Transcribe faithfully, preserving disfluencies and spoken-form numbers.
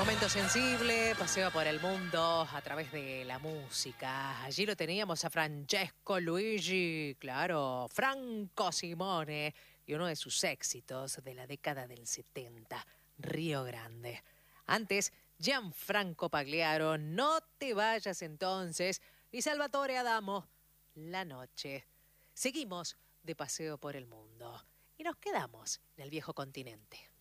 Momento sensible, paseo por el mundo a través de la música. Allí lo teníamos a Francesco Luigi, claro, Franco Simone, y uno de sus éxitos de la década del setenta, Río Grande. Antes, Gianfranco Pagliaro, No te vayas entonces, y Salvatore Adamo, La noche. Seguimos de paseo por el mundo y nos quedamos en el viejo continente.